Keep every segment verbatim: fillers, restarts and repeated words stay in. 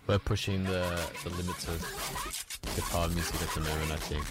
We're pushing the, the limits of guitar music at the moment, I think.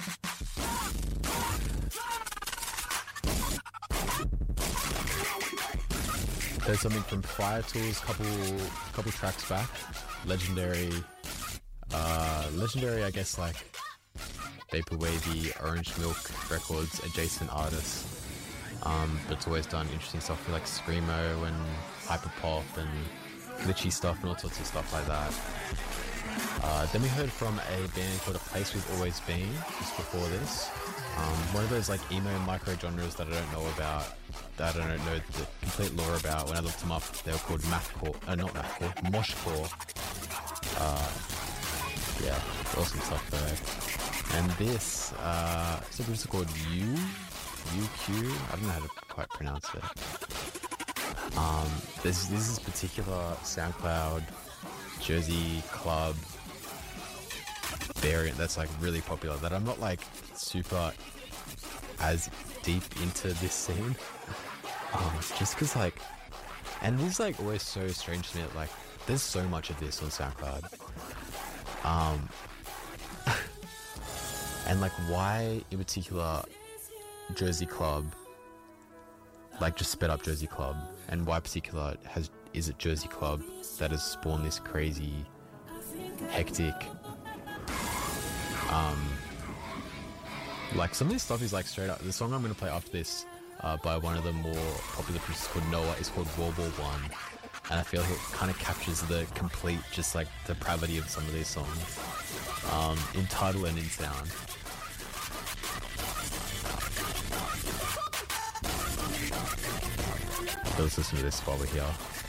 There's something from Fire Tools, couple couple tracks back. Legendary, uh, legendary, I guess, like Vaporwavy, Orange Milk Records, adjacent artists. Um, but it's always done interesting stuff with like Screamo and Hyperpop and glitchy stuff and all sorts of stuff like that. Uh, then we heard from a band called A Place We've Always Been just before this. Um, one of those like emo micro genres that I don't know about, that I don't know the complete lore about. When I looked them up, they were called mathcore, uh, not mathcore, moshcore. Uh, yeah, awesome stuff though. And this, uh, it's a producer called U, U Q. I don't know how to quite pronounce it. Um, this this is particular SoundCloud Jersey club variant that's like really popular that I'm not like super as deep into this scene. Um, just because like, and it is like always so strange to me that like there's so much of this on SoundCloud. Um, and like why in particular Jersey club, like just sped up Jersey club, and why particular has is it Jersey club that has spawned this crazy hectic um like some of this stuff is like straight up. The song I'm going to play after this uh, by one of the more popular producers called Noah is called World War One, and I feel like it kind of captures the complete just like depravity of some of these songs um, in title and in sound. Let's listen to this while we're here.